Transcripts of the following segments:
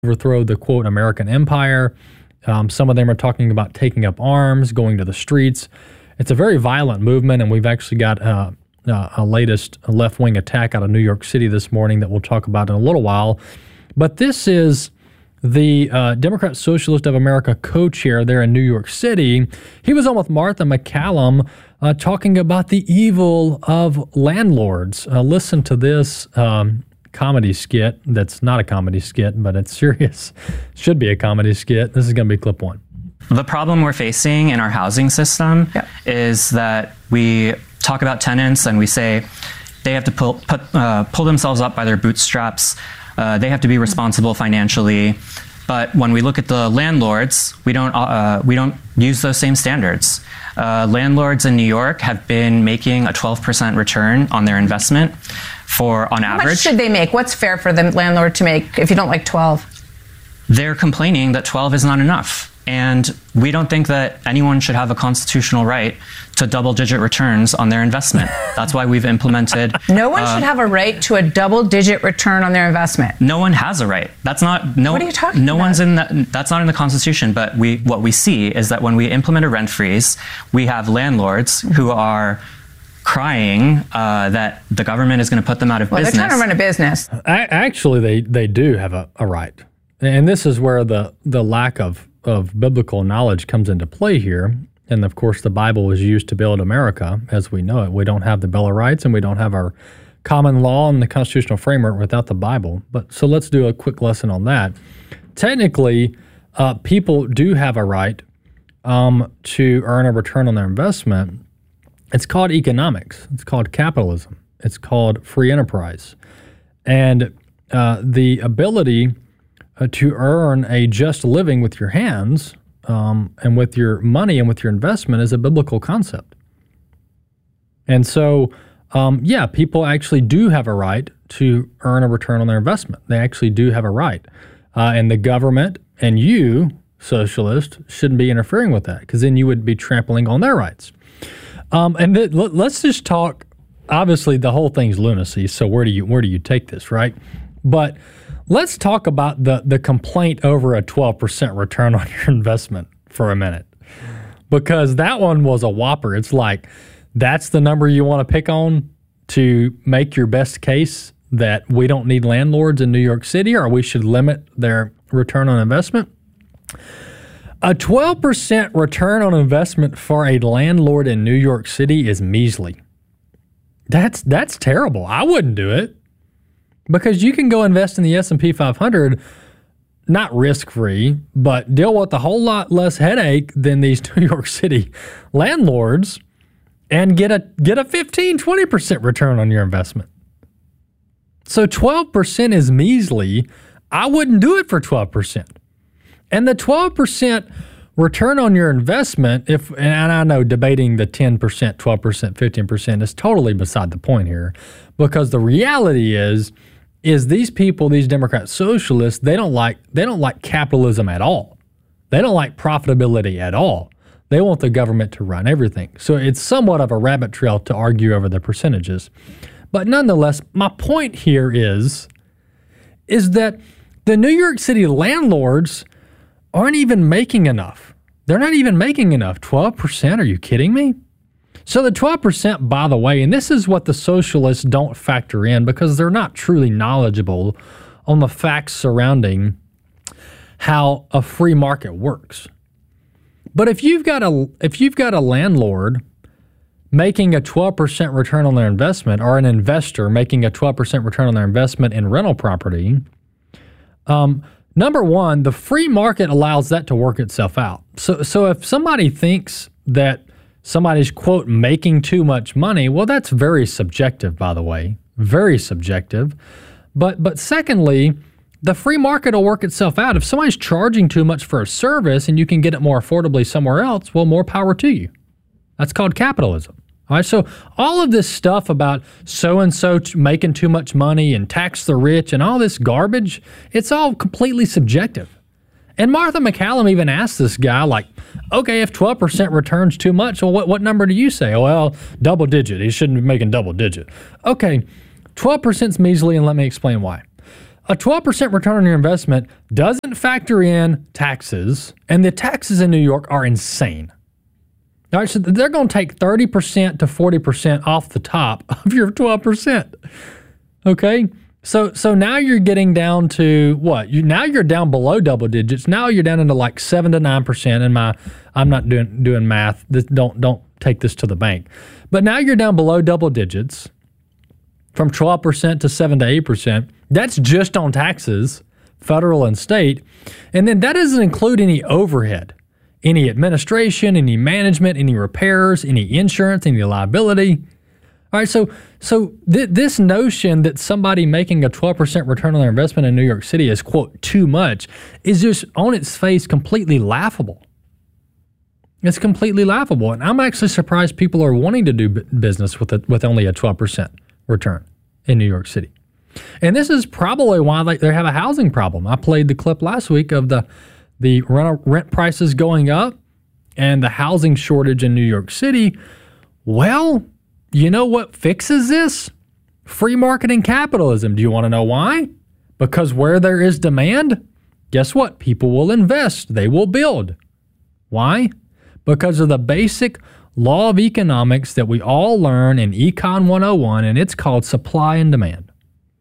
overthrow the, quote, American empire. Some of them are talking about taking up arms, going to the streets. It's a very violent movement, and we've actually got a latest left-wing attack out of New York City this morning that we'll talk about in a little while. But this is the Democrat Socialist of America co-chair there in New York City. He was on with Martha MacCallum talking about the evil of landlords. Listen to this comedy skit that's not a comedy skit, but it's serious. Should be a comedy skit. This is going to be clip one. The problem we're facing in our housing system is that we talk about tenants and we say they have to pull themselves up by their bootstraps. They have to be responsible financially. But when we look at the landlords, we don't use those same standards. Landlords in New York have been making a 12% return on their investment on average. How much should they make? What's fair for the landlord to make if you don't like 12? They're complaining that 12 is not enough. And we don't think that anyone should have a constitutional right to double-digit returns on their investment. That's why we've implemented... No one should have a right to a double-digit return on their investment. No one has a right. That's not... No, what are you talking about? One's in that's not in the Constitution. But what we see is that when we implement a rent freeze, we have landlords who are crying that the government is going to put them out of business. They're trying to run a business. Actually, they do have a right. And this is where the lack of biblical knowledge comes into play here. And of course, the Bible was used to build America as we know it. We don't have the Bill of Rights and we don't have our common law and the constitutional framework without the Bible. So let's do a quick lesson on that. Technically, people do have a right to earn a return on their investment. It's called economics. It's called capitalism. It's called free enterprise. And the ability to earn a just living with your hands and with your money and with your investment is a biblical concept. And so, people actually do have a right to earn a return on their investment. They actually do have a right. And the government and you, socialist, shouldn't be interfering with that because then you would be trampling on their rights. Let's just talk, obviously the whole thing's lunacy, so where do you take this, right? But let's talk about the complaint over a 12% return on your investment for a minute, because that one was a whopper. It's like, that's the number you want to pick on to make your best case that we don't need landlords in New York City or we should limit their return on investment. A 12% return on investment for a landlord in New York City is measly. That's terrible. I wouldn't do it. Because you can go invest in the S&P 500, not risk-free, but deal with a whole lot less headache than these New York City landlords and get a 15, 20% return on your investment. So 12% is measly. I wouldn't do it for 12%. And the 12% return on your investment, and I know debating the 10%, 12%, 15% is totally beside the point here, because the reality is these people, these Democrat socialists, they don't like capitalism at all. They don't like profitability at all. They want the government to run everything. So it's somewhat of a rabbit trail to argue over the percentages. But nonetheless, my point here is that the New York City landlords aren't even making enough. They're not even making enough. 12%? Are you kidding me? So the 12%, by the way, and this is what the socialists don't factor in because they're not truly knowledgeable on the facts surrounding how a free market works. But if you've got a landlord making a 12% return on their investment, or an investor making a 12% return on their investment in rental property, number one, the free market allows that to work itself out. So if somebody thinks that somebody's, quote, making too much money, well, that's very subjective, by the way, very subjective. But secondly, the free market will work itself out. If somebody's charging too much for a service and you can get it more affordably somewhere else, well, more power to you. That's called capitalism. All right, so all of this stuff about so-and-so making too much money and tax the rich and all this garbage, it's all completely subjective. And Martha MacCallum even asked this guy, like, okay, if 12% returns too much, well, what number do you say? Oh, well, double digit. He shouldn't be making double digit. Okay, 12% is measly, and let me explain why. a 12% return on your investment doesn't factor in taxes, and the taxes in New York are insane. All right, so they're going to take 30% to 40% off the top of your 12%. Okay? So now you're getting down to what? Now you're down below double digits. Now you're down into like 7 to 9%. And I'm not doing math. Don't take this to the bank. But now you're down below double digits from 12% to 7 to 8%. That's just on taxes, federal and state. And then that doesn't include any overhead, any administration, any management, any repairs, any insurance, any liability. All right, so this notion that somebody making a 12% return on their investment in New York City is, quote, too much is just on its face completely laughable. It's completely laughable. And I'm actually surprised people are wanting to do business with only a 12% return in New York City. And this is probably why they have a housing problem. I played the clip last week of the rent prices going up and the housing shortage in New York City. Well, you know what fixes this? Free market and capitalism. Do you want to know why? Because where there is demand, guess what? People will invest. They will build. Why? Because of the basic law of economics that we all learn in Econ 101, and it's called supply and demand.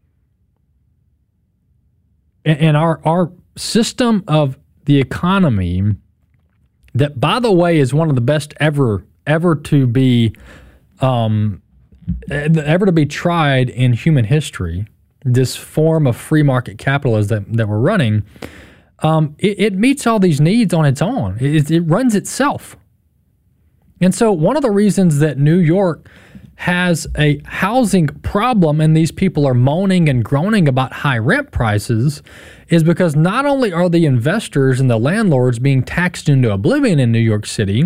And our system of the economy, that, by the way, is one of the best ever to be tried in human history, this form of free market capitalism that we're running, it meets all these needs on its own. It runs itself. And so one of the reasons that New York has a housing problem and these people are moaning and groaning about high rent prices is because not only are the investors and the landlords being taxed into oblivion in New York City,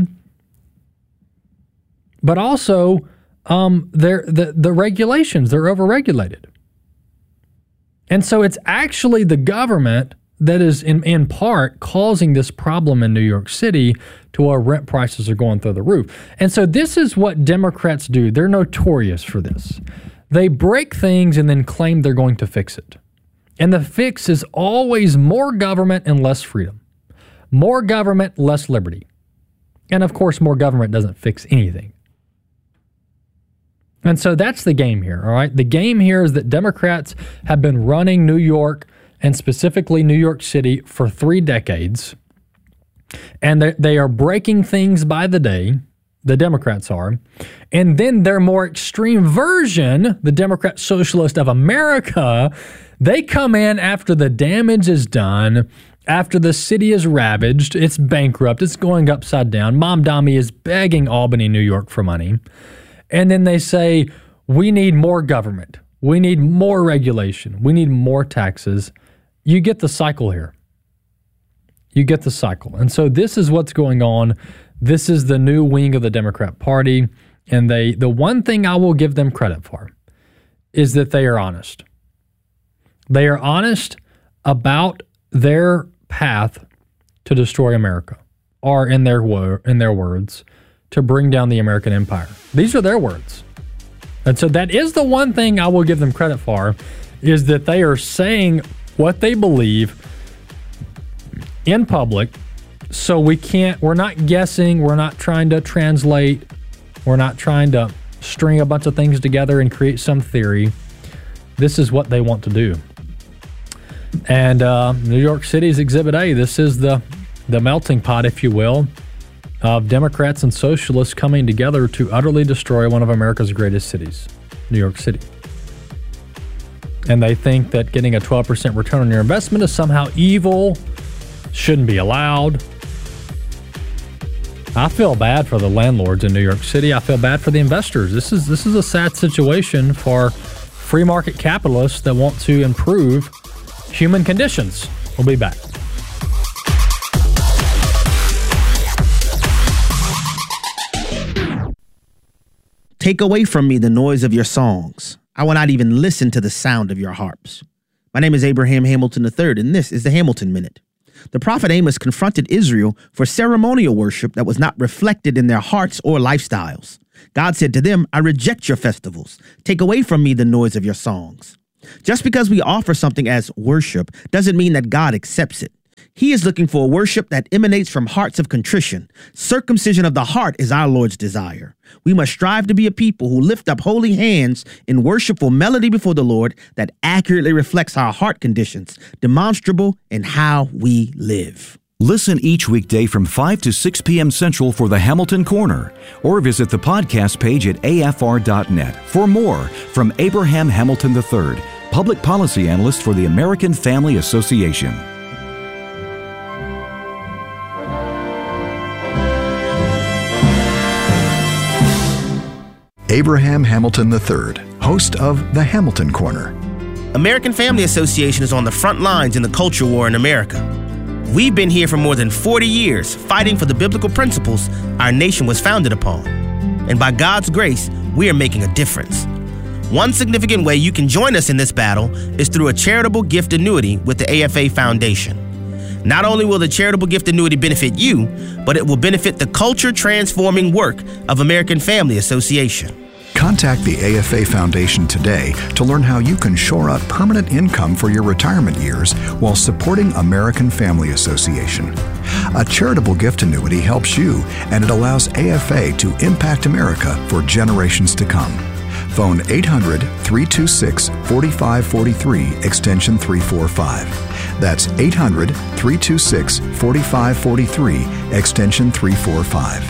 but also the regulations, they're overregulated. And so it's actually the government that is in part causing this problem in New York City to where rent prices are going through the roof. And so this is what Democrats do. They're notorious for this. They break things and then claim they're going to fix it. And the fix is always more government and less freedom. More government, less liberty. And of course, more government doesn't fix anything. And so that's the game here, all right? The game here is that Democrats have been running New York and specifically New York City for 3 decades. And they are breaking things by the day, the Democrats are. And then their more extreme version, the Democrat Socialist of America, they come in after the damage is done, after the city is ravaged, it's bankrupt, it's going upside down. Mamdani is begging Albany, New York for money. And then they say, we need more government. We need more regulation. We need more taxes. You get the cycle here. You get the cycle. And so this is what's going on. This is the new wing of the Democrat Party. And the one thing I will give them credit for is that they are honest. They are honest about their path to destroy America, or in their words, to bring down the American empire. These are their words. And so that is the one thing I will give them credit for, is that they are saying what they believe in public. So we're not guessing, we're not trying to translate, we're not trying to string a bunch of things together and create some theory. This is what they want to do. And New York City's Exhibit A, this is the melting pot, if you will, of Democrats and socialists coming together to utterly destroy one of America's greatest cities, New York City. And they think that getting a 12% return on your investment is somehow evil, shouldn't be allowed. I feel bad for the landlords in New York City. I feel bad for the investors. This is a sad situation for free market capitalists that want to improve human conditions. We'll be back. Take away from me the noise of your songs. I will not even listen to the sound of your harps. My name is Abraham Hamilton III, and this is the Hamilton Minute. The prophet Amos confronted Israel for ceremonial worship that was not reflected in their hearts or lifestyles. God said to them, I reject your festivals. Take away from me the noise of your songs. Just because we offer something as worship doesn't mean that God accepts it. He is looking for a worship that emanates from hearts of contrition. Circumcision of the heart is our Lord's desire. We must strive to be a people who lift up holy hands in worshipful melody before the Lord that accurately reflects our heart conditions, demonstrable in how we live. Listen each weekday from 5 to 6 p.m. Central for the Hamilton Corner, or visit the podcast page at afr.net for more from Abraham Hamilton III, Public Policy Analyst for the American Family Association. Abraham Hamilton III, host of the Hamilton Corner. American Family Association is on the front lines in the culture war in America. We've been here for more than 40 years, fighting for the biblical principles our nation was founded upon. And by God's grace, we are making a difference. One significant way you can join us in this battle is through a charitable gift annuity with the AFA Foundation. Not only will the charitable gift annuity benefit you, but it will benefit the culture-transforming work of American Family Association. Contact the AFA Foundation today to learn how you can shore up permanent income for your retirement years while supporting American Family Association. A charitable gift annuity helps you, and it allows AFA to impact America for generations to come. Phone 800-326-4543, extension 345. That's 800-326-4543, extension 345.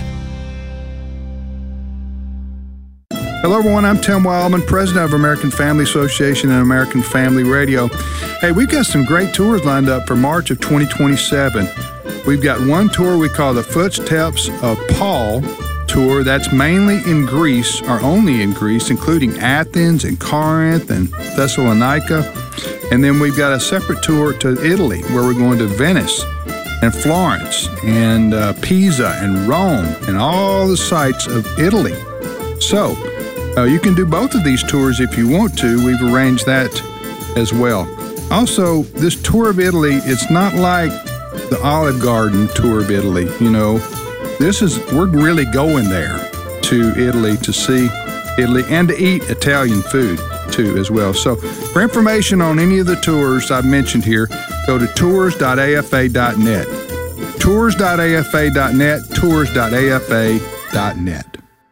Hello, everyone. I'm Tim Wildman, president of American Family Association and American Family Radio. Hey, we've got some great tours lined up for March of 2027. We've got one tour we call the Footsteps of Paul tour. That's mainly in Greece, or only in Greece, including Athens and Corinth and Thessalonica. And then we've got a separate tour to Italy, where we're going to Venice and Florence and Pisa and Rome and all the sites of Italy. So, you can do both of these tours if you want to. We've arranged that as well. Also, this tour of Italy, it's not like the Olive Garden tour of Italy. You know, we're really going there to Italy to see Italy and to eat Italian food too as well. So for information on any of the tours I've mentioned here, go to tours.afa.net. Tours.afa.net, tours.afa.net.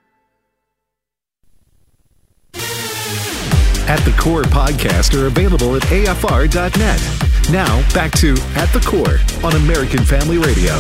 At the Core podcasts are available at afr.net. Now, back to At the Core on American Family Radio.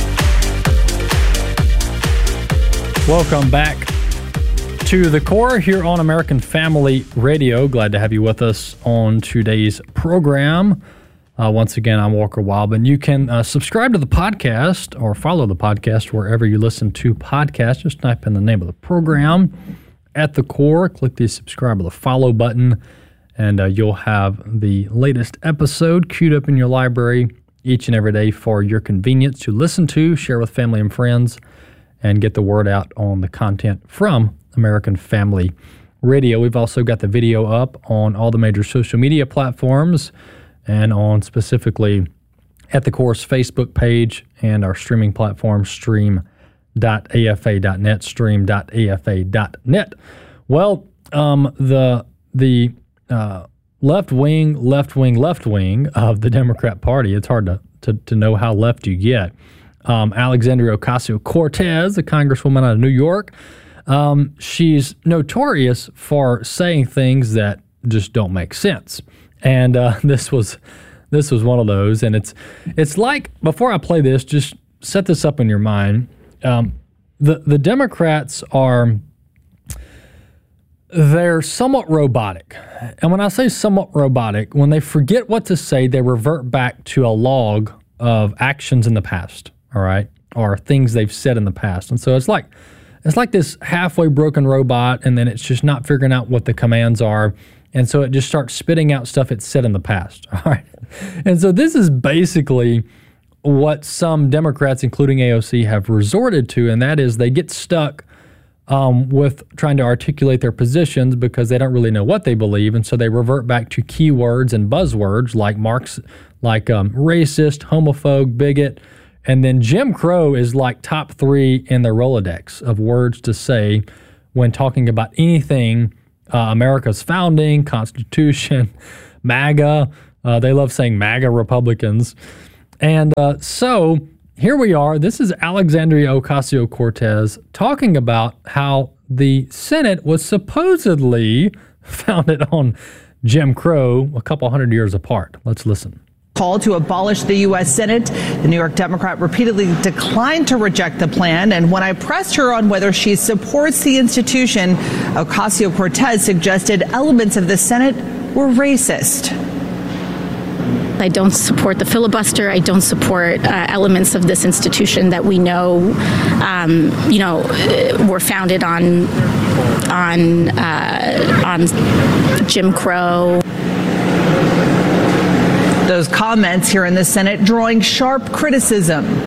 Welcome back to The Core here on American Family Radio. Glad to have you with us on today's program. Once again, I'm Walker Wildman. You can subscribe to the podcast or follow the podcast wherever you listen to podcasts. Just type in the name of the program, At the Core. Click the subscribe or the follow button, and you'll have the latest episode queued up in your library each and every day for your convenience to listen to, share with family and friends, and get the word out on the content from American Family Radio. We've also got the video up on all the major social media platforms and on specifically At the Core's Facebook page and our streaming platform, stream.afa.net, stream.afa.net. Well, the left wing of the Democrat Party, it's hard to know how left you get. Alexandria Ocasio-Cortez, a congresswoman out of New York, she's notorious for saying things that just don't make sense. And this was one of those. And it's like, before I play this, just set this up in your mind. The Democrats they're somewhat robotic. And when I say somewhat robotic, when they forget what to say, they revert back to a log of actions in the past, all right, or things they've said in the past. And so it's like this halfway broken robot, and then it's just not figuring out what the commands are. And so it just starts spitting out stuff it's said in the past, all right? And so this is basically what some Democrats, including AOC, have resorted to, and that is they get stuck with trying to articulate their positions because they don't really know what they believe, and so they revert back to keywords and buzzwords like racist, homophobe, bigot, and then Jim Crow is like top 3 in their Rolodex of words to say when talking about anything America's founding, Constitution, MAGA. They love saying MAGA Republicans. And so here we are. This is Alexandria Ocasio-Cortez talking about how the Senate was supposedly founded on Jim Crow a couple hundred years apart. Let's listen. Call to abolish the U.S. Senate. The New York Democrat repeatedly declined to reject the plan. And when I pressed her on whether she supports the institution, Ocasio-Cortez suggested elements of the Senate were racist. I don't support the filibuster. I don't support elements of this institution that we know, were founded on Jim Crow. Those comments here in the Senate drawing sharp criticism.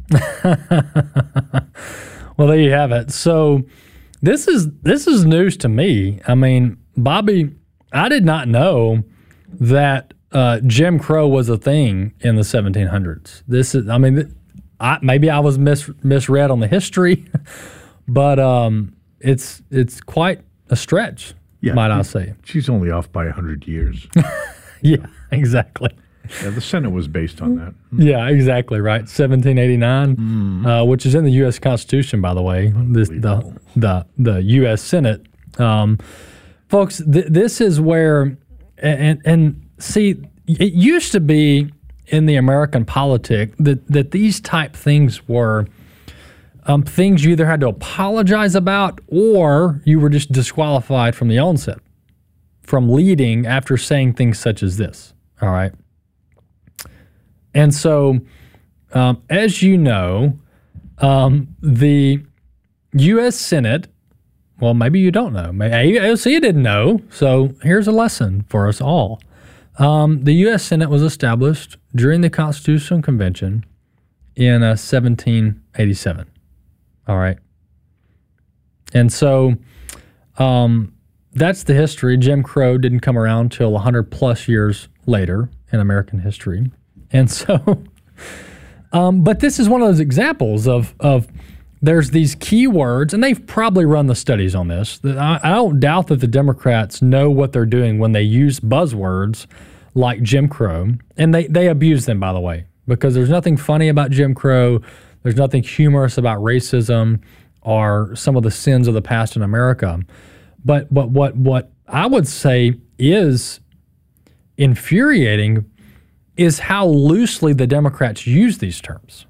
Well, there you have it. So this is news to me. I mean, Bobby, I did not know that Jim Crow was a thing in the 1700s. This is, I mean, maybe I was misread on the history, but it's quite a stretch, might I say. She's only off by 100 years. Yeah, exactly. Yeah, the Senate was based on that. Yeah, exactly right. 1789, which is in the U.S. Constitution, by the way. The U.S. Senate, folks. This is where, and see, it used to be in the American politic that these type things were things you either had to apologize about or you were just disqualified from the onset from leading after saying things such as this. All right. And so, as you know, the U.S. Senate, well, maybe you don't know. AOC didn't know. So here's a lesson for us all. The U.S. Senate was established during the Constitutional Convention in 1787. All right. And so that's the history. Jim Crow didn't come around till 100 plus years later in American history. And so, but this is one of those examples of there's these key words, and they've probably run the studies on this. I don't doubt that the Democrats know what they're doing when they use buzzwords like Jim Crow, and they abuse them, by the way, because there's nothing funny about Jim Crow. There's nothing humorous about racism or some of the sins of the past in America. But what I would say is infuriating is how loosely the Democrats use these terms.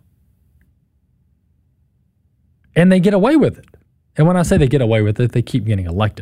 And they get away with it. And when I say they get away with it, they keep getting elected.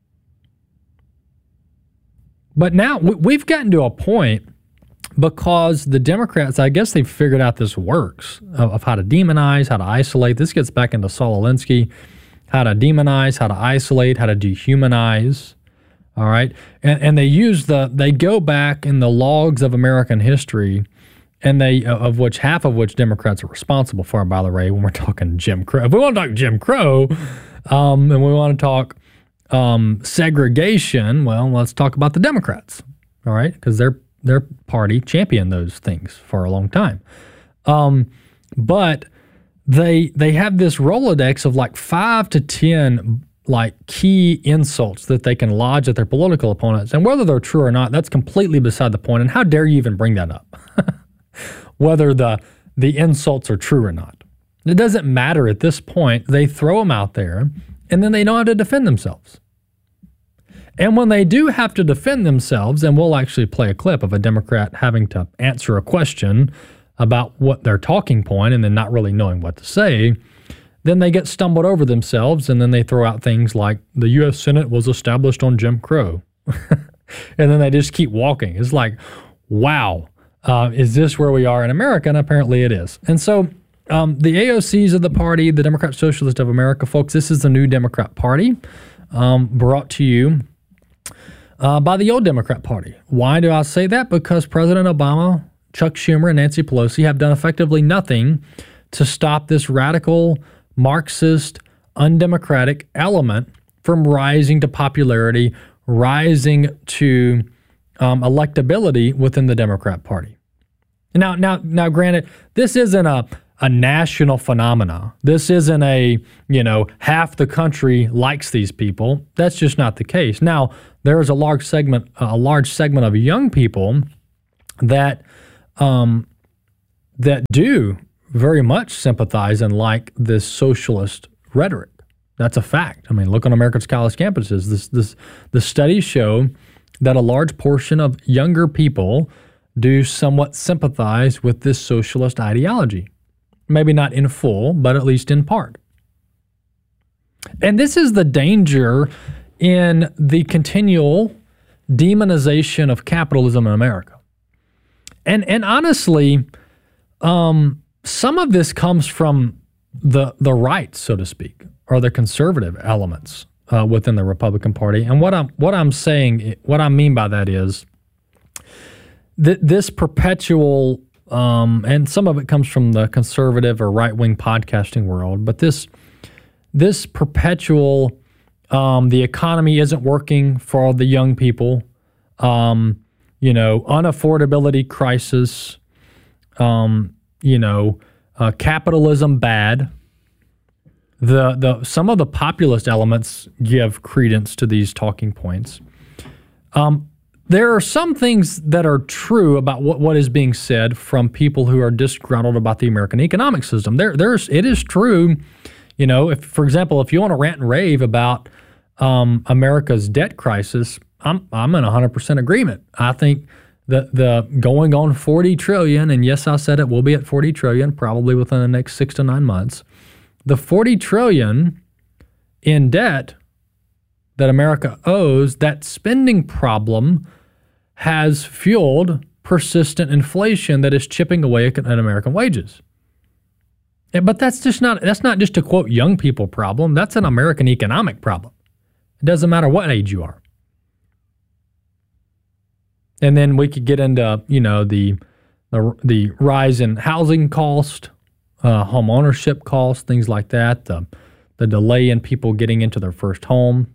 But now we've gotten to a point because the Democrats, I guess they've figured out this works of how to demonize, how to isolate. This gets back into Saul Alinsky, how to demonize, how to isolate, how to dehumanize. All right. And they go back in the logs of American history, and half of which Democrats are responsible for, by the way, when we're talking Jim Crow. If we want to talk Jim Crow, and we want to talk segregation, well, let's talk about the Democrats. All right. Because their party championed those things for a long time. But they have this Rolodex of like 5 to 10 like key insults that they can lodge at their political opponents. And whether they're true or not, that's completely beside the point. And how dare you even bring that up? Whether the insults are true or not. It doesn't matter at this point. They throw them out there, and then they know how to defend themselves. And when they do have to defend themselves, and we'll actually play a clip of a Democrat having to answer a question about what their talking point and then not really knowing what to say, then they get stumbled over themselves, and then they throw out things like the U.S. Senate was established on Jim Crow. And then they just keep walking. It's like, wow, is this where we are in America? And apparently it is. And so the AOCs of the party, the Democrat Socialist of America, folks, this is the new Democrat Party brought to you by the old Democrat Party. Why do I say that? Because President Obama, Chuck Schumer, and Nancy Pelosi have done effectively nothing to stop this radical, Marxist, undemocratic element from rising to popularity, rising to electability within the Democrat Party. Now, granted, this isn't a a national phenomena. This isn't a, half the country likes these people. That's just not the case. Now, there is a large segment of young people that that do very much sympathize and like this socialist rhetoric. That's a fact. I mean, look on America's college campuses. The studies show that a large portion of younger people do somewhat sympathize with this socialist ideology. Maybe not in full, but at least in part. And this is the danger in the continual demonization of capitalism in America. And honestly, some of this comes from the right, so to speak, or the conservative elements within the Republican Party. And what I mean by that is that this perpetual, and some of it comes from the conservative or right-wing podcasting world, but this perpetual, the economy isn't working for all the young people, unaffordability crisis, capitalism bad. Some of the populist elements give credence to these talking points. There are some things that are true about what is being said from people who are disgruntled about the American economic system. It is true, if, for example, if you want to rant and rave about America's debt crisis, I'm in 100% agreement. I think the going on 40 trillion, and yes, I said it will be at 40 trillion probably within the next 6 to 9 months. The 40 trillion in debt that America owes, that spending problem has fueled persistent inflation that is chipping away at American wages. But that's not just a quote young people problem. That's an American economic problem. It doesn't matter what age you are. And then we could get into, the rise in housing cost, home ownership cost, things like that, the delay in people getting into their first home.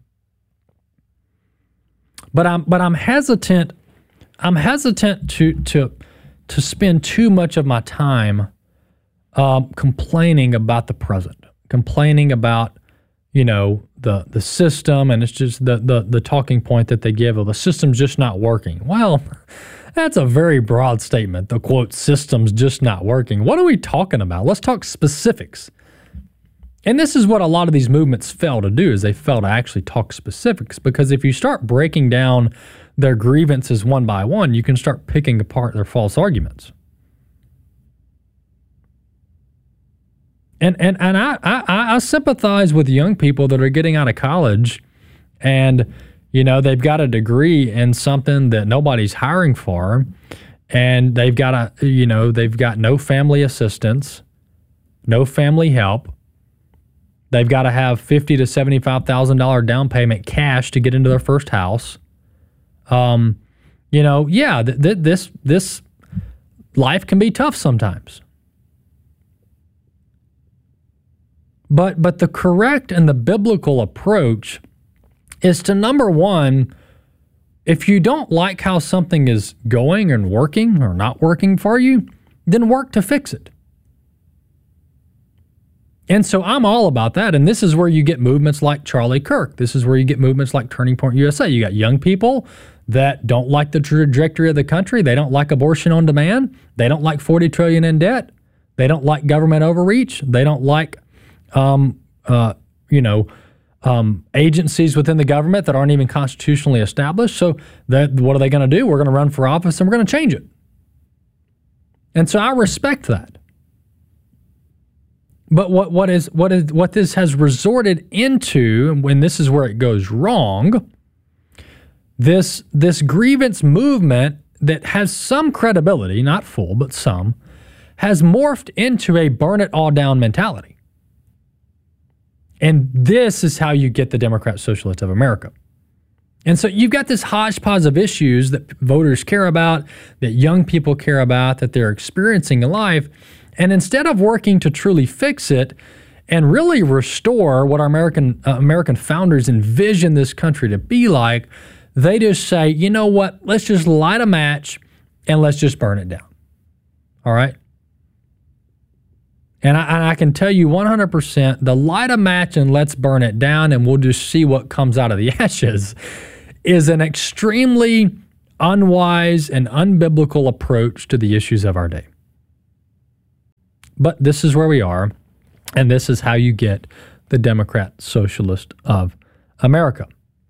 But I'm hesitant. I'm hesitant to spend too much of my time complaining about the present, complaining about the system, and it's just the talking point that they give of the system's just not working. Well, that's a very broad statement. The quote system's just not working. What are we talking about? Let's talk specifics. And this is what a lot of these movements fail to do, is they fail to actually talk specifics, because if you start breaking down their grievances one by one, you can start picking apart their false arguments. And I sympathize with young people that are getting out of college and, they've got a degree in something that nobody's hiring for, and they've got they've got no family assistance, no family help. They've got to have $50,000 to $75,000 down payment cash to get into their first house. This life can be tough sometimes. But the correct and the biblical approach is to, number one, if you don't like how something is going and working or not working for you, then work to fix it. And so I'm all about that. And this is where you get movements like Charlie Kirk. This is where you get movements like Turning Point USA. You got young people that don't like the trajectory of the country. They don't like abortion on demand. They don't like 40 trillion in debt. They don't like government overreach. They don't like agencies within the government that aren't even constitutionally established. So what are they going to do? We're going to run for office and we're going to change it. And so I respect that. But what this has resorted into, and when this is where it goes wrong, this grievance movement that has some credibility, not full, but some, has morphed into a burn it all down mentality. And this is how you get the Democrat Socialists of America. And so you've got this hodgepodge of issues that voters care about, that young people care about, that they're experiencing in life. And instead of working to truly fix it and really restore what our American founders envisioned this country to be like, they just say, you know what, let's just light a match and let's just burn it down. All right? And I can tell you 100%, the light a match and let's burn it down and we'll just see what comes out of the ashes is an extremely unwise and unbiblical approach to the issues of our day. But this is where we are, and this is how you get the Democrat Socialist of America.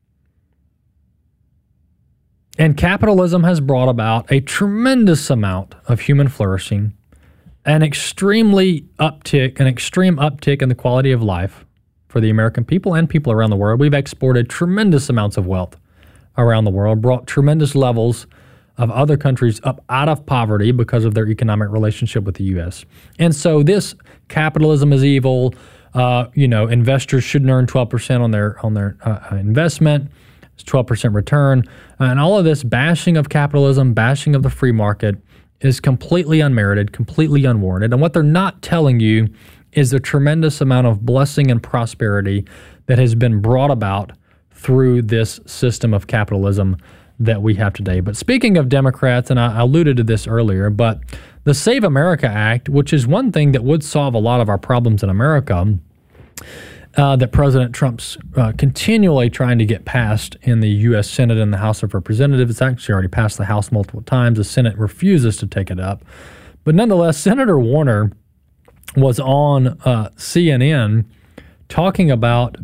And capitalism has brought about a tremendous amount of human flourishing, an extreme uptick in the quality of life for the American people and people around the world. We've exported tremendous amounts of wealth around the world, brought tremendous levels of other countries up out of poverty because of their economic relationship with the U.S. And so this capitalism is evil. Investors shouldn't earn 12% on their investment. It's 12% return. And all of this bashing of capitalism, bashing of the free market is completely unmerited, completely unwarranted. And what they're not telling you is the tremendous amount of blessing and prosperity that has been brought about through this system of capitalism that we have today. But speaking of Democrats, and I alluded to this earlier, but the Save America Act, which is one thing that would solve a lot of our problems in America, that President Trump's continually trying to get passed in the U.S. Senate and the House of Representatives. It's actually already passed the House multiple times. The Senate refuses to take it up. But nonetheless, Senator Warner was on CNN talking about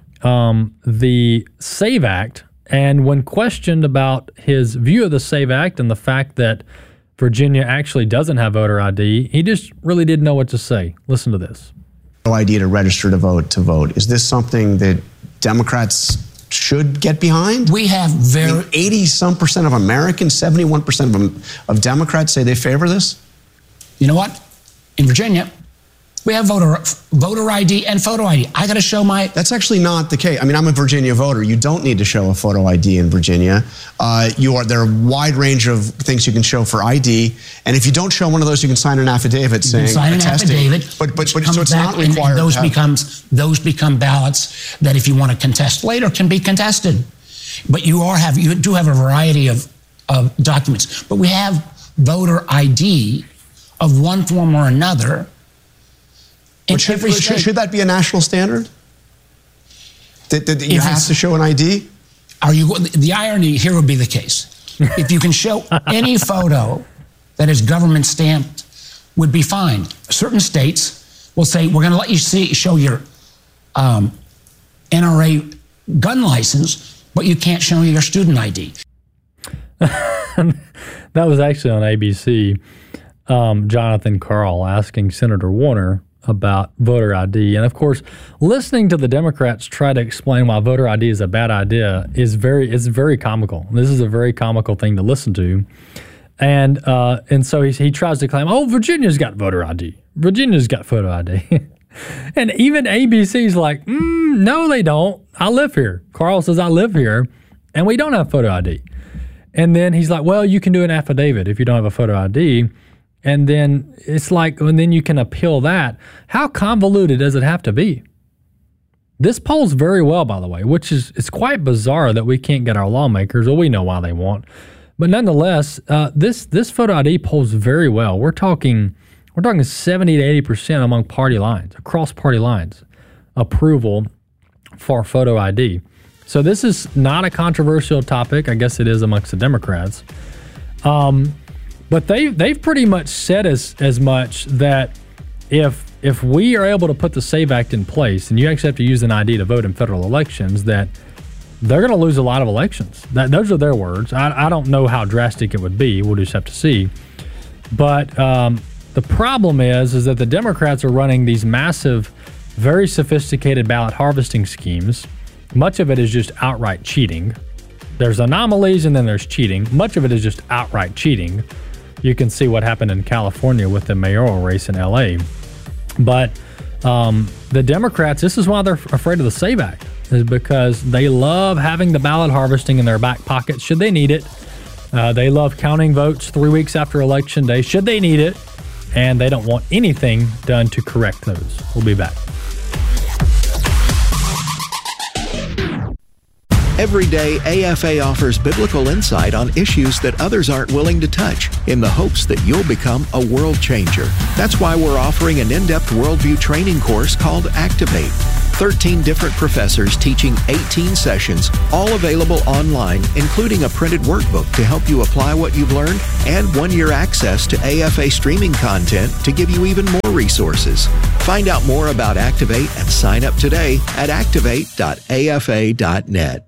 the SAVE Act, and when questioned about his view of the SAVE Act and the fact that Virginia actually doesn't have voter ID, he just really didn't know what to say. Listen to this. No ID to register to vote. Is this something that Democrats should get behind? We have 80-some% of Americans, 71% of Democrats say they favor this? You know what? In Virginia, we have voter ID and photo ID. I got to show my... That's actually not the case. I mean, I'm a Virginia voter. You don't need to show a photo ID in Virginia. There are a wide range of things you can show for ID. And if you don't show one of those, you can sign an affidavit saying... You can sign an affidavit. But so it's not required. Those become ballots that if you want to contest later can be contested. But you do have a variety of documents. But we have voter ID of one form or another. Should that be a national standard? That you have to show an ID? The irony here would be the case. If you can show any photo that is government stamped, would be fine. Certain states will say, we're going to let you show your NRA gun license, but you can't show your student ID. That was actually on ABC. Jonathan Karl asking Senator Warner about voter ID. And of course, listening to the Democrats try to explain why voter ID is a bad idea is very comical. This is a very comical thing to listen to. And so he tries to claim, oh, Virginia's got voter ID. Virginia's got photo ID. And even ABC's like, no, they don't. I live here. Carl says, I live here, and we don't have photo ID. And then he's like, well, you can do an affidavit if you don't have a photo ID. And then it's like, and then you can appeal that. How convoluted does it have to be? This polls very well, by the way, which is it's quite bizarre that we can't get our lawmakers. Well, we know why they won't, but nonetheless, this photo ID polls very well. We're talking 70 to 80% among party lines, across party lines, approval for photo ID. So this is not a controversial topic. I guess it is amongst the Democrats. But they've pretty much said as much that if we are able to put the SAVE Act in place and you actually have to use an ID to vote in federal elections, that they're going to lose a lot of elections. Those are their words. I don't know how drastic it would be. We'll just have to see. But the problem is that the Democrats are running these massive, very sophisticated ballot harvesting schemes. Much of it is just outright cheating. There's anomalies and then there's cheating. Much of it is just outright cheating. You can see what happened in California with the mayoral race in LA. But the Democrats, this is why they're afraid of the SAVE Act, is because they love having the ballot harvesting in their back pocket should they need it. They love counting votes 3 weeks after Election Day should they need it. And they don't want anything done to correct those. We'll be back. Every day, AFA offers biblical insight on issues that others aren't willing to touch in the hopes that you'll become a world changer. That's why we're offering an in-depth worldview training course called Activate. 13 different professors teaching 18 sessions, all available online, including a printed workbook to help you apply what you've learned and 1-year access to AFA streaming content to give you even more resources. Find out more about Activate and sign up today at activate.afa.net.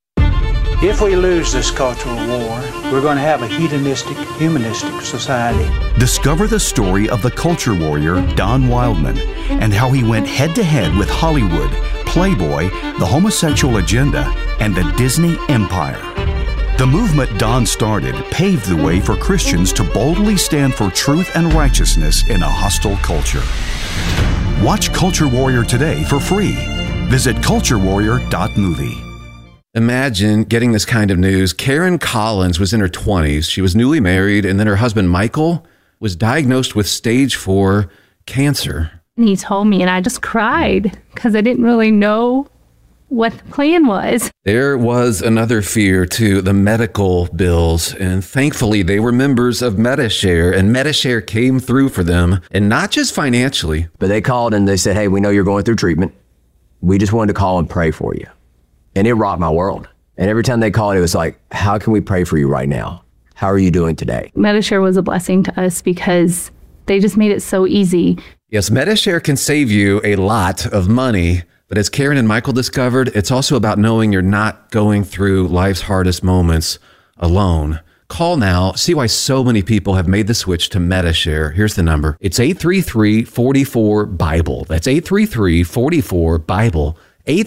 If we lose this cultural war, we're going to have a hedonistic, humanistic society. Discover the story of the culture warrior Don Wildman and how he went head-to-head with Hollywood, Playboy, the homosexual agenda, and the Disney Empire. The movement Don started paved the way for Christians to boldly stand for truth and righteousness in a hostile culture. Watch Culture Warrior today for free. Visit culturewarrior.movie. Imagine getting this kind of news. Karen Collins was in her 20s. She was newly married, and then her husband, Michael, was diagnosed with stage 4 cancer. And he told me, and I just cried because I didn't really know what the plan was. There was another fear, too, the medical bills. And thankfully, they were members of Medi-Share, and Medi-Share came through for them, and not just financially. But they called and they said, hey, we know you're going through treatment. We just wanted to call and pray for you. And it rocked my world. And every time they called, it was like, how can we pray for you right now? How are you doing today? Medi-Share was a blessing to us because they just made it so easy. Yes, Medi-Share can save you a lot of money. But as Karen and Michael discovered, it's also about knowing you're not going through life's hardest moments alone. Call now. See why so many people have made the switch to Medi-Share. Here's the number. It's 833-44-BIBLE. That's 833-44-BIBLE.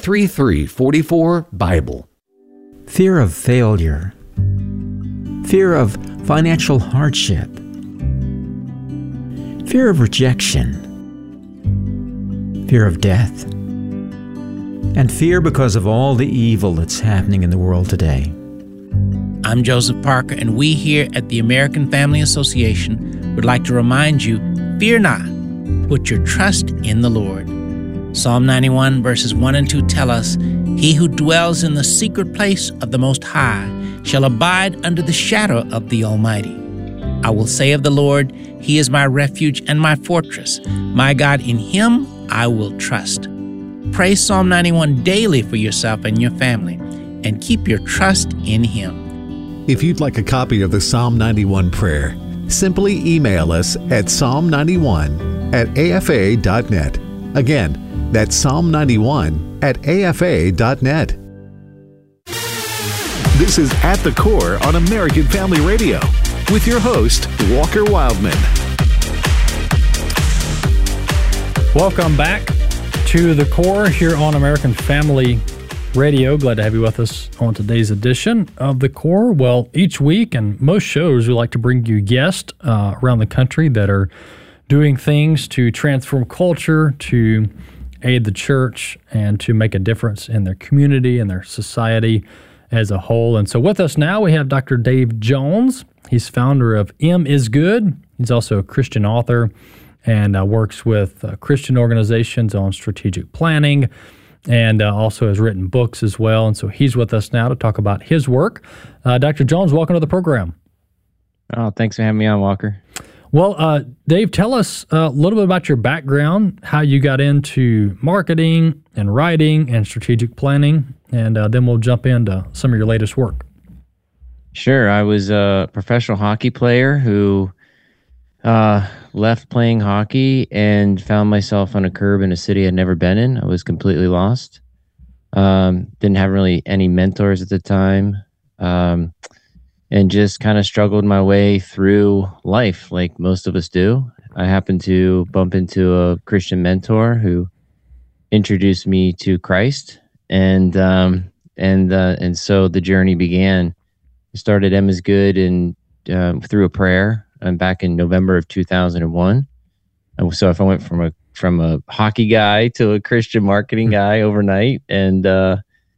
833-44-BIBLE. Fear of failure. Fear of financial hardship. Fear of rejection. Fear of death. And fear because of all the evil that's happening in the world today. I'm Joseph Parker, and we here at the American Family Association would like to remind you, fear not, put your trust in the Lord. Psalm 91 verses 1 and 2 tell us, he who dwells in the secret place of the Most High shall abide under the shadow of the Almighty. I will say of the Lord, he is my refuge and my fortress. My God, in him I will trust. Pray Psalm 91 daily for yourself and your family, and keep your trust in him. If you'd like a copy of the Psalm 91 prayer, simply email us at psalm91@afa.net. Again, that's psalm91@afa.net. This is At the Core on American Family Radio with your host, Walker Wildman. Welcome back to The Core here on American Family Radio. Glad to have you with us on today's edition of The Core. Well, each week and most shows, we like to bring you guests around the country that are doing things to transform culture, to aid the church, and to make a difference in their community and their society as a whole. And so with us now, we have Dr. Dave Jones. He's founder of M is Good. He's also a Christian author and works with Christian organizations on strategic planning, and also has written books as well. And so he's with us now to talk about his work. Dr. Jones, welcome to the program. Oh, thanks for having me on, Walker. Well, Dave, tell us a little bit about your background, how you got into marketing and writing and strategic planning, and then we'll jump into some of your latest work. Sure. I was a professional hockey player who left playing hockey and found myself on a curb in a city I'd never been in. I was completely lost. Didn't have really any mentors at the time. And just kind of struggled my way through life like most of us do. I happened to bump into a Christian mentor who introduced me to Christ, and so the journey began. I started M is Good through a prayer back in November of 2001. And so if I went from a hockey guy to a Christian marketing guy overnight, so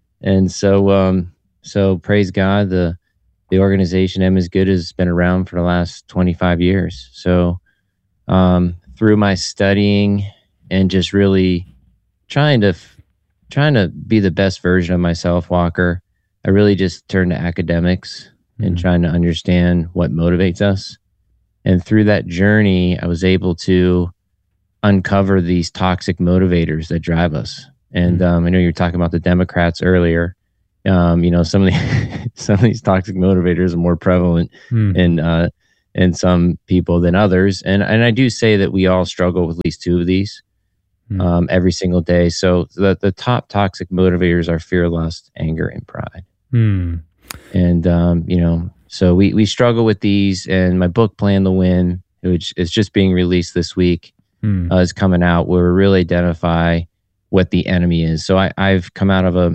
praise God, the organization M is Good has been around for the last 25 years. So through my studying and just really trying to be the best version of myself, Walker, I really just turned to academics and trying to understand what motivates us. And through that journey, I was able to uncover these toxic motivators that drive us. And I know you were talking about the Democrats earlier. You know, some of these toxic motivators are more prevalent in some people than others. And I do say that we all struggle with at least two of these every single day. So the top toxic motivators are fear, lust, anger, and pride. And you know, so we struggle with these. And my book, Plan to Win, which is just being released this week, is coming out, where we really identify what the enemy is. So I've come out of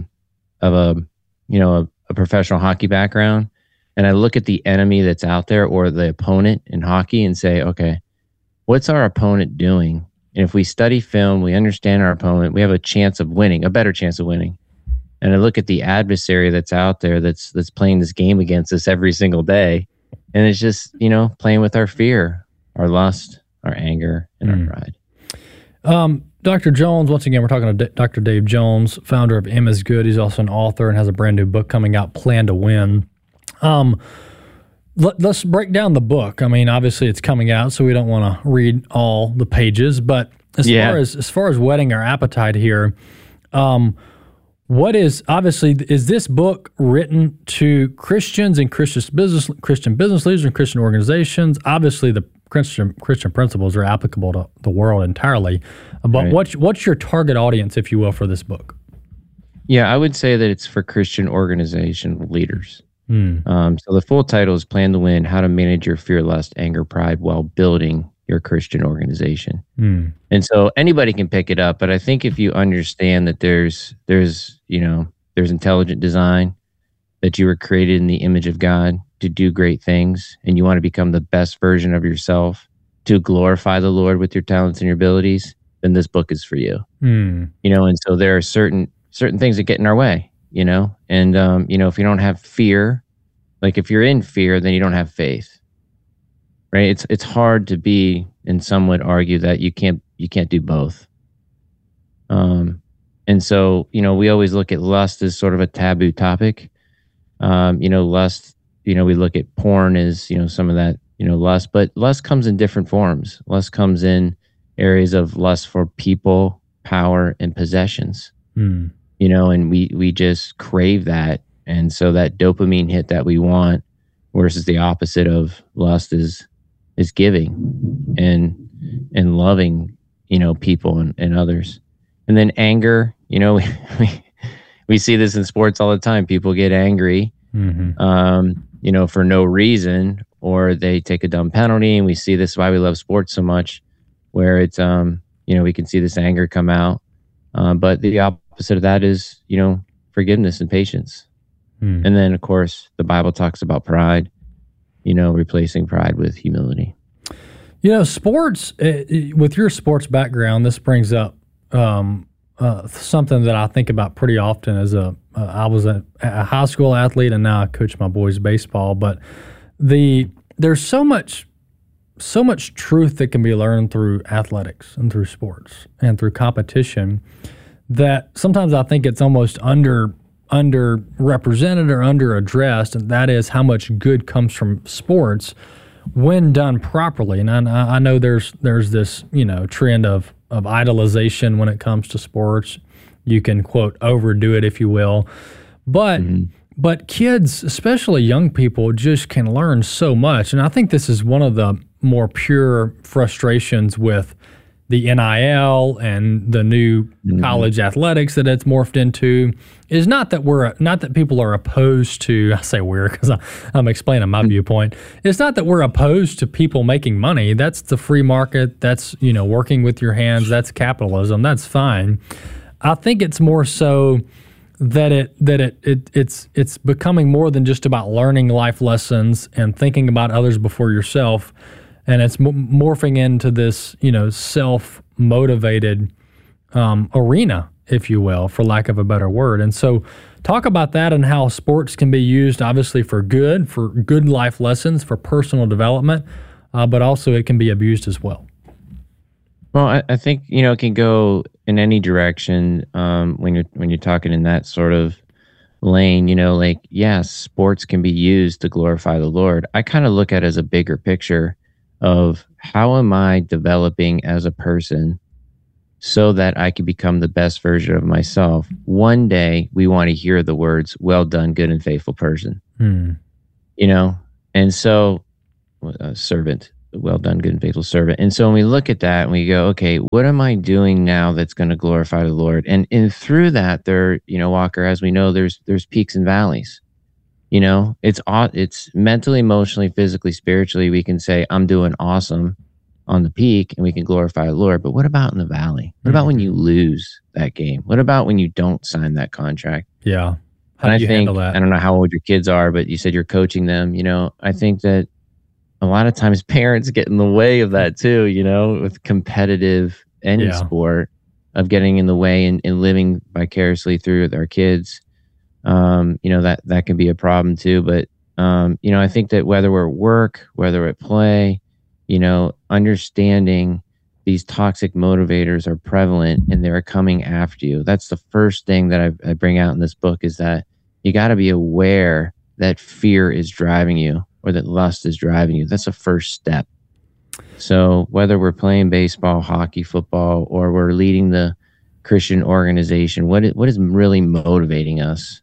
a professional hockey background, and I look at the enemy that's out there, or the opponent in hockey, and say, okay, what's our opponent doing? And if we study film, we understand our opponent, we have a chance of winning, a better chance of winning. And I look at the adversary that's out there, that's playing this game against us every single day, and it's just, you know, playing with our fear, our lust, our anger, and our pride. Dr. Jones, once again, we're talking to Dr. Dave Jones, founder of M is Good. He's also an author and has a brand new book coming out, Plan to Win. Let's break down the book. I mean, obviously it's coming out, so we don't want to read all the pages, but as far as whetting our appetite here, is this book written to Christians and Christian business leaders and Christian organizations? Obviously, the Christian principles are applicable to the world entirely. But what's your target audience, if you will, for this book? Yeah, I would say that it's for Christian organization leaders. So the full title is Plan to Win: How to Manage Your Fear, Lust, Anger, Pride While Building Your Christian Organization. And so anybody can pick it up, but I think if you understand that there's intelligent design, that you were created in the image of God to do great things, and you want to become the best version of yourself to glorify the Lord with your talents and your abilities, then this book is for you. You know, and so there are certain things that get in our way, you know, and you know, if you don't have fear, like if you're in fear, then you don't have faith, right? It's hard to be, and some would argue that you can't do both. And so, you know, we always look at lust as sort of a taboo topic. You know, lust, you know, we look at porn as, you know, some of that, you know, lust, but lust comes in different forms. Lust comes in areas of lust for people, power, and possessions, you know, and we just crave that. And so that dopamine hit that we want, versus the opposite of lust is giving and loving, you know, people and others. And then anger, you know, we see this in sports all the time. People get angry, you know, for no reason, or they take a dumb penalty. And we see this, why we love sports so much, where it's, you know, we can see this anger come out. But the opposite of that is, you know, forgiveness and patience. And then, of course, the Bible talks about pride, you know, replacing pride with humility. You know, sports, with your sports background, this brings up something that I think about pretty often. I was a high school athlete, and now I coach my boys baseball. But there's so much truth that can be learned through athletics and through sports and through competition, that sometimes I think it's almost underrepresented or underaddressed, and that is how much good comes from sports when done properly. And I know there's this, you know, trend of idolization when it comes to sports. You can, quote, overdo it, if you will. But kids, especially young people, just can learn so much. And I think this is one of the more pure frustrations with the NIL and the new college athletics that it's morphed into, is not that people are opposed to, I say we're because I'm explaining my viewpoint. It's not that we're opposed to people making money. That's the free market. That's, you know, working with your hands. That's capitalism. That's fine. I think it's more so that it's becoming more than just about learning life lessons and thinking about others before yourself. And it's morphing into this, you know, self-motivated arena, if you will, for lack of a better word. And so talk about that and how sports can be used, obviously, for good life lessons, for personal development, but also it can be abused as well. Well, I think, you know, it can go in any direction when you're talking in that sort of lane, like, yes, sports can be used to glorify the Lord. I kind of look at it as a bigger picture of how am I developing as a person so that I can become the best version of myself. One day we want to hear the words, "Well done, good and faithful person." And so servant, well done, good and faithful servant. And so when we look at that and we go, okay, what am I doing now that's going to glorify the Lord? And through that, there, Walker, as we know, there's peaks and valleys. It's mentally, emotionally, physically, spiritually. We can say, I'm doing awesome on the peak and we can glorify the Lord. But what about in the valley? What about when you lose that game? What about when you don't sign that contract? Yeah. And I think, I don't know how old your kids are, but you said you're coaching them. I think that a lot of times parents get in the way of that too, with competitive any sport, of getting in the way and living vicariously through their kids. That can be a problem too. But, I think that whether we're at work, whether we're at play, understanding these toxic motivators are prevalent and they're coming after you. That's the first thing that I bring out in this book, is that you got to be aware that fear is driving you or that lust is driving you. That's the first step. So whether we're playing baseball, hockey, football, or we're leading the Christian organization, what is really motivating us?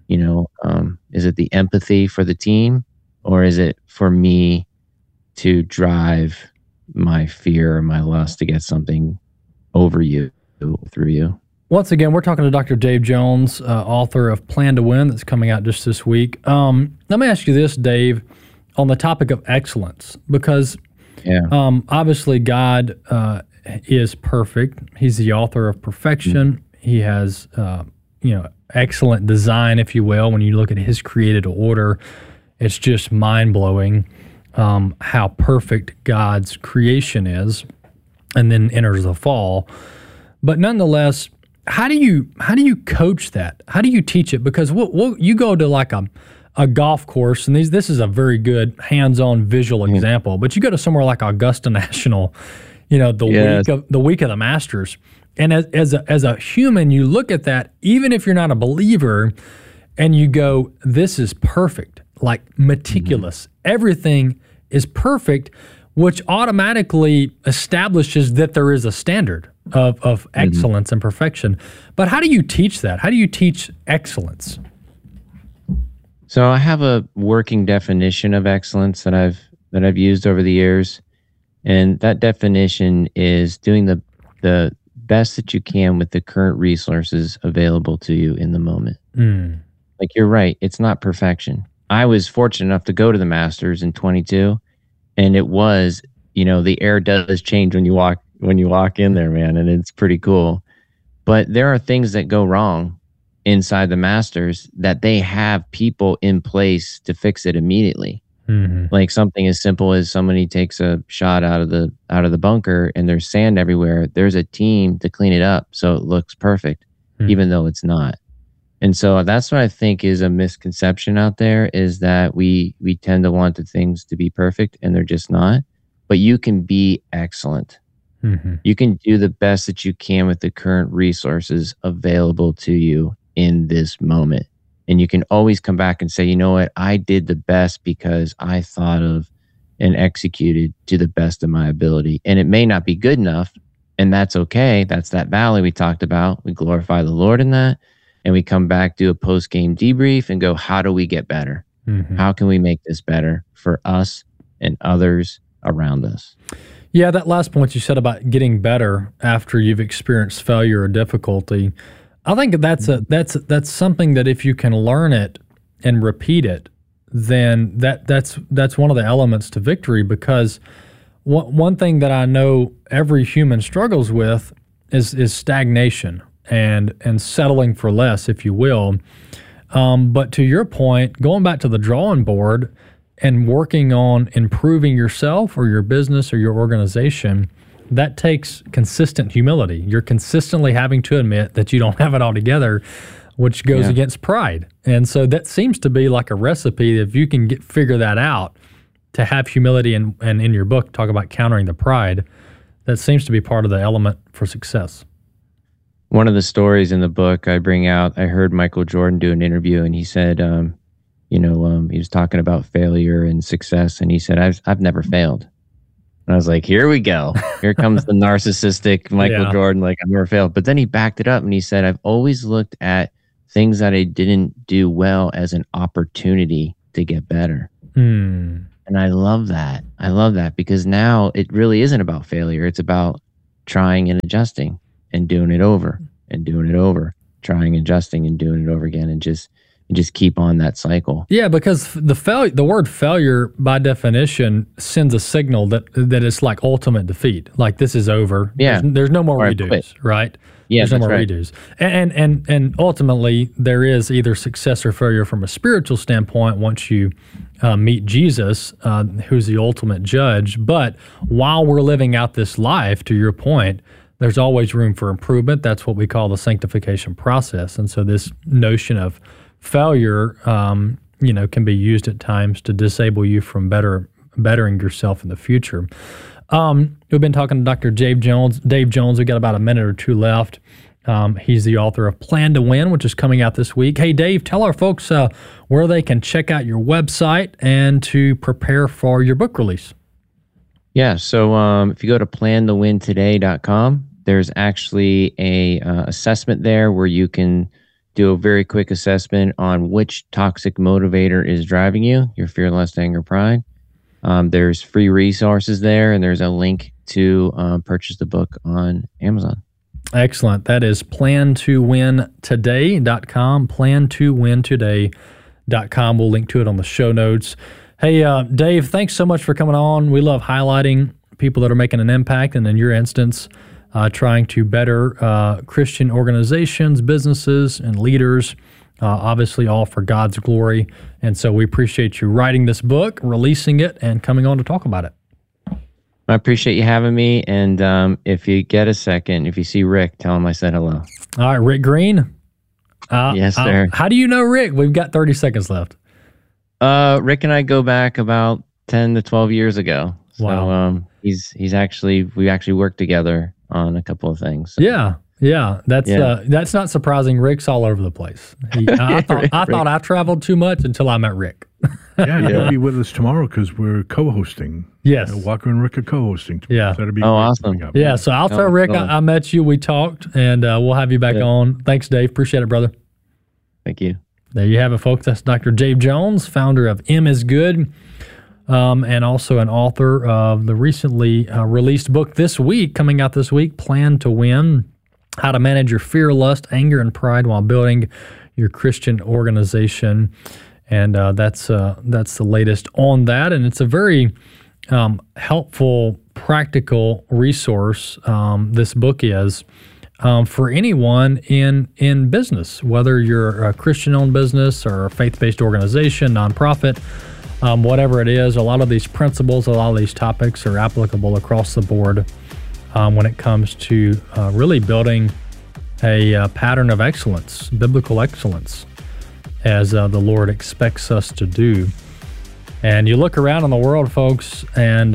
Is it the empathy for the team, or is it for me to drive my fear or my lust to get something over you, through you? Once again, we're talking to Dr. Dave Jones, author of Plan to Win, that's coming out just this week. Let me ask you this, Dave, on the topic of excellence, because obviously God is perfect. He's the author of perfection. He has, excellent design, if you will. When you look at his created order, it's just mind-blowing how perfect God's creation is, and then enters the fall. But nonetheless, how do you coach that? How do you teach it? Because you go to like a golf course, and this is a very good hands-on visual example. But you go to somewhere like Augusta National, the week of the Masters, and as a human, you look at that, even if you're not a believer, and you go, "This is perfect, like meticulous. Everything is perfect," which automatically establishes that there is a standard of excellence and perfection. But how do you teach that? How do you teach excellence? So I have a working definition of excellence that I've used over the years, and that definition is doing the best that you can with the current resources available to you in the moment. Like, you're right, it's not perfection. I was fortunate enough to go to the Masters in 22, and it was, the air does change when you walk in there, man, and it's pretty cool. But there are things that go wrong inside the Masters that they have people in place to fix it immediately. Like something as simple as somebody takes a shot out of the bunker and there's sand everywhere. There's a team to clean it up so it looks perfect, even though it's not. And so that's what I think is a misconception out there, is that we tend to want the things to be perfect and they're just not. But you can be excellent. You can do the best that you can with the current resources available to you in this moment. And you can always come back and say, you know what, I did the best because I thought of and executed to the best of my ability. And it may not be good enough, and that's okay. That's that valley we talked about. We glorify the Lord in that. And we come back, do a post-game debrief and go, how do we get better? How can we make this better for us and others around us? Yeah, that last point you said about getting better after you've experienced failure or difficulty, I think that's something that if you can learn it and repeat it, then that's one of the elements to victory. Because one thing that I know every human struggles with is stagnation and settling for less, if you will. But to your point, going back to the drawing board and working on improving yourself or your business or your organization, that takes consistent humility. You're consistently having to admit that you don't have it all together, which goes against pride. And so that seems to be like a recipe. If you can figure that out, to have humility, and in your book talk about countering the pride, that seems to be part of the element for success. one of the stories in the book I bring out, I heard Michael Jordan do an interview, and he said, he was talking about failure and success, and he said, I've never failed. And I was like, here we go. Here comes the narcissistic Michael Jordan, like, I've never failed. But then he backed it up and he said, I've always looked at things that I didn't do well as an opportunity to get better. And I love that. I love that, because now it really isn't about failure. It's about trying and adjusting and doing it over and doing it over, trying, adjusting, and doing it over again, and just keep on that cycle. Yeah, because the word failure, by definition, sends a signal that it's like ultimate defeat. Like, this is over. Yeah. There's no more redos, right? Yeah, there's no more redos. And ultimately, there is either success or failure from a spiritual standpoint once you meet Jesus, who's the ultimate judge. But while we're living out this life, to your point, there's always room for improvement. That's what we call the sanctification process. And so this notion of failure, can be used at times to disable you from bettering yourself in the future. We've been talking to Dr. Dave Jones. We've got about a minute or two left. He's the author of Plan to Win, which is coming out this week. Hey, Dave, tell our folks where they can check out your website and to prepare for your book release. Yeah, so if you go to plantowintoday.com, there's actually a assessment there where you can do a very quick assessment on which toxic motivator is driving you, your fear, lust, anger, pride. There's free resources there, and there's a link to purchase the book on Amazon. Excellent. That is plantowintoday.com, plantowintoday.com. We'll link to it on the show notes. Hey, Dave, thanks so much for coming on. We love highlighting people that are making an impact, and in your instance, trying to better Christian organizations, businesses, and leaders, obviously all for God's glory. And so we appreciate you writing this book, releasing it, and coming on to talk about it. I appreciate you having me. And if you get a second, if you see Rick, tell him I said hello. All right, Rick Green. Yes, sir. How do you know Rick? We've got 30 seconds left. Rick and I go back about 10 to 12 years ago. Wow. So we actually worked together on a couple of things. So. Yeah. That's not surprising. Rick's all over the place. I thought I traveled too much until I met Rick. He'll be with us tomorrow because we're co-hosting. Yes. Walker and Rick are co-hosting tomorrow. Yeah. So that'll be awesome. Yeah, so I'll tell Rick I met you, we talked, and we'll have you back on. Thanks, Dave. Appreciate it, brother. Thank you. There you have it, folks. That's Dr. Dave Jones, founder of M is Good, and also an author of the recently released book coming out this week, Plan to Win, How to Manage Your Fear, Lust, Anger, and Pride While Building Your Christian Organization. And that's the latest on that. And it's a very helpful, practical resource, this book is, for anyone in business, whether you're a Christian-owned business or a faith-based organization, nonprofit, whatever it is. A lot of these principles, a lot of these topics are applicable across the board when it comes to really building a pattern of excellence, biblical excellence, as the Lord expects us to do. And you look around in the world, folks, and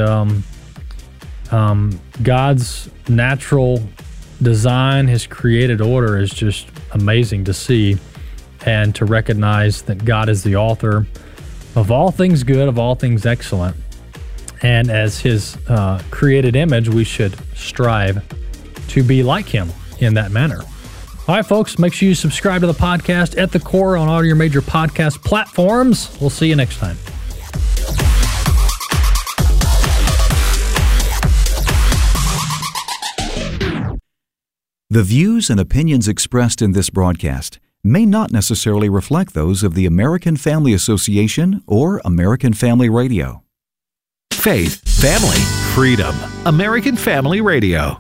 God's natural design, His created order is just amazing to see and to recognize that God is the author of all things good, of all things excellent. And as His created image, we should strive to be like Him in that manner. All right, folks, make sure you subscribe to the podcast At the Core on all your major podcast platforms. We'll see you next time. The views and opinions expressed in this broadcast may not necessarily reflect those of the American Family Association or American Family Radio. Faith, family, freedom. American Family Radio.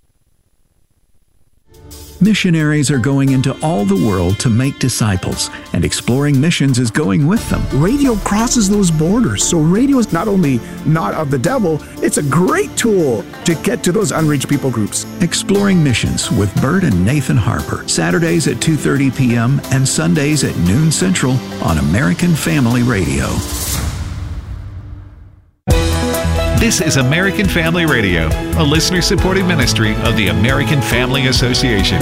Missionaries are going into all the world to make disciples, and Exploring Missions is going with them. Radio crosses those borders, so radio is not only not of the devil, it's a great tool to get to those unreached people groups. Exploring Missions with Bert and Nathan Harper, Saturdays at 2:30 p.m. and Sundays at noon Central on American Family Radio. This is American Family Radio, a listener-supported ministry of the American Family Association.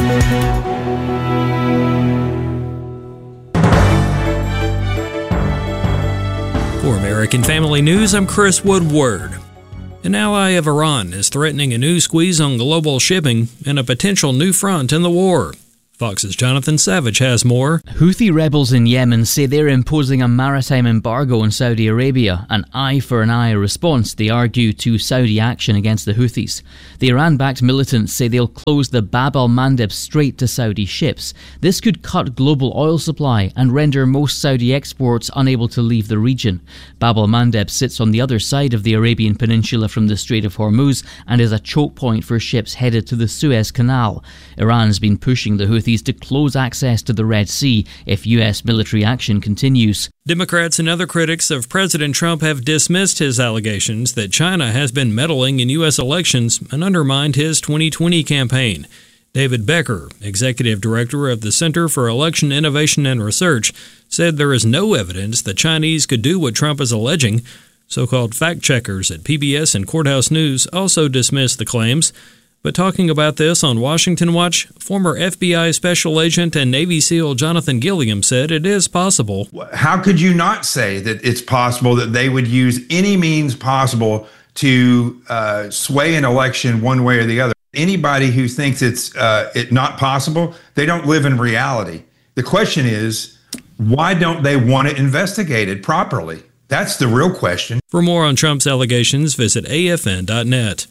For American Family News, I'm Chris Woodward. An ally of Iran is threatening a new squeeze on global shipping and a potential new front in the war. Fox's Jonathan Savage has more. Houthi rebels in Yemen say they're imposing a maritime embargo on Saudi Arabia, an eye-for-an-eye response, they argue, to Saudi action against the Houthis. The Iran-backed militants say they'll close the Bab al-Mandeb Strait to Saudi ships. This could cut global oil supply and render most Saudi exports unable to leave the region. Bab al-Mandeb sits on the other side of the Arabian Peninsula from the Strait of Hormuz and is a choke point for ships headed to the Suez Canal. Iran's been pushing the Houthis to close access to the Red Sea if U.S. military action continues. Democrats and other critics of President Trump have dismissed his allegations that China has been meddling in U.S. elections and undermined his 2020 campaign. David Becker, executive director of the Center for Election Innovation and Research, said there is no evidence the Chinese could do what Trump is alleging. So-called fact-checkers at PBS and Courthouse News also dismissed the claims. But talking about this on Washington Watch, former FBI Special Agent and Navy SEAL Jonathan Gilliam said it is possible. How could you not say that it's possible that they would use any means possible to sway an election one way or the other? Anybody who thinks it's not possible, they don't live in reality. The question is, why don't they want it investigated properly? That's the real question. For more on Trump's allegations, visit afn.net.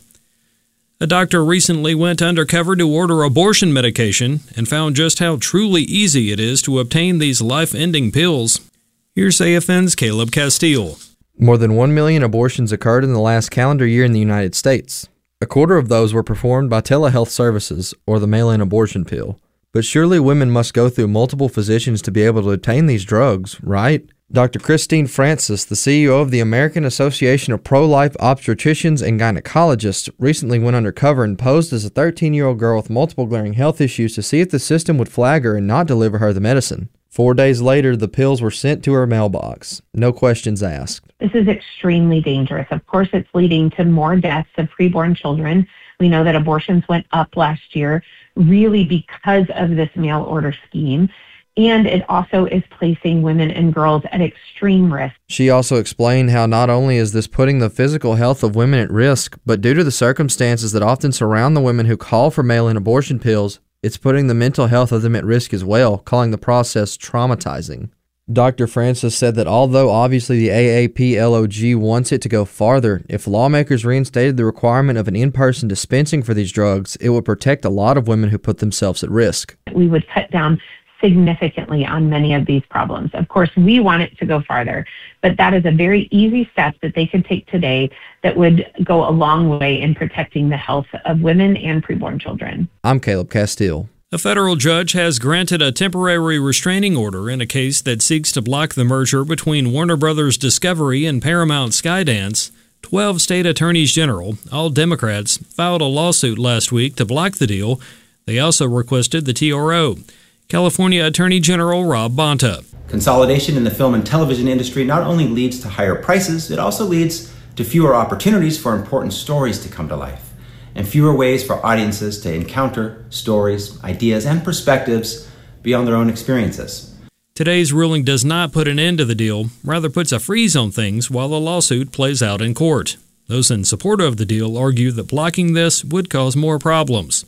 A doctor recently went undercover to order abortion medication and found just how truly easy it is to obtain these life-ending pills. Here's AFN's Caleb Castile. More than 1 million abortions occurred in the last calendar year in the United States. A quarter of those were performed by telehealth services, or the mail-in abortion pill. But surely women must go through multiple physicians to be able to obtain these drugs, right? Dr. Christine Francis, the CEO of the American Association of Pro-Life Obstetricians and Gynecologists, recently went undercover and posed as a 13-year-old girl with multiple glaring health issues to see if the system would flag her and not deliver her the medicine. 4 days later, the pills were sent to her mailbox. No questions asked. This is extremely dangerous. Of course, it's leading to more deaths of preborn children. We know that abortions went up last year, really because of this mail order scheme. And it also is placing women and girls at extreme risk. She also explained how not only is this putting the physical health of women at risk, but due to the circumstances that often surround the women who call for mail-in abortion pills, it's putting the mental health of them at risk as well, calling the process traumatizing. Dr. Francis said that although obviously the AAPLOG wants it to go farther, if lawmakers reinstated the requirement of an in-person dispensing for these drugs, it would protect a lot of women who put themselves at risk. We would cut down significantly on many of these problems. Of course, we want it to go farther, but that is a very easy step that they could take today that would go a long way in protecting the health of women and preborn children. I'm Caleb Castile. A federal judge has granted a temporary restraining order in a case that seeks to block the merger between Warner Brothers Discovery and Paramount Skydance. 12 state attorneys general, all Democrats, filed a lawsuit last week to block the deal. They also requested the TRO. California Attorney General Rob Bonta. Consolidation in the film and television industry not only leads to higher prices, it also leads to fewer opportunities for important stories to come to life, and fewer ways for audiences to encounter stories, ideas, and perspectives beyond their own experiences. Today's ruling does not put an end to the deal, rather puts a freeze on things while the lawsuit plays out in court. Those in support of the deal argue that blocking this would cause more problems.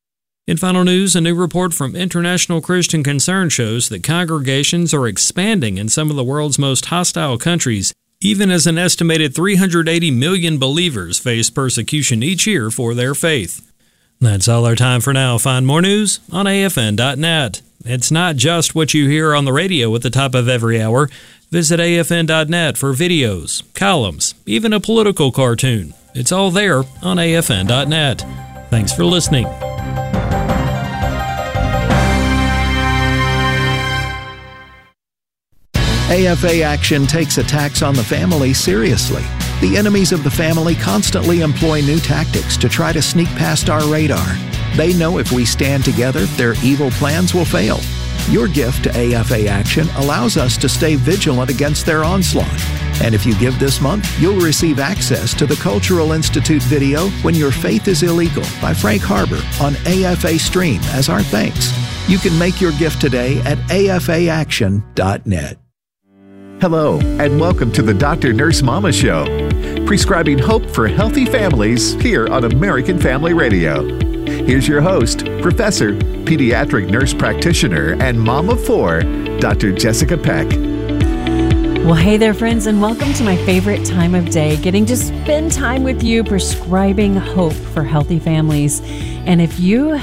In final news, a new report from International Christian Concern shows that congregations are expanding in some of the world's most hostile countries, even as an estimated 380 million believers face persecution each year for their faith. That's all our time for now. Find more news on AFN.net. It's not just what you hear on the radio at the top of every hour. Visit AFN.net for videos, columns, even a political cartoon. It's all there on AFN.net. Thanks for listening. AFA Action takes attacks on the family seriously. The enemies of the family constantly employ new tactics to try to sneak past our radar. They know if we stand together, their evil plans will fail. Your gift to AFA Action allows us to stay vigilant against their onslaught. And if you give this month, you'll receive access to the Cultural Institute video When Your Faith is Illegal by Frank Harbor on AFA Stream as our thanks. You can make your gift today at afaaction.net. Hello, and welcome to the Dr. Nurse Mama Show, prescribing hope for healthy families here on American Family Radio. Here's your host, Professor, Pediatric Nurse Practitioner, and Mom of 4, Dr. Jessica Peck. Well, hey there, friends, and welcome to my favorite time of day, getting to spend time with you prescribing hope for healthy families. And if you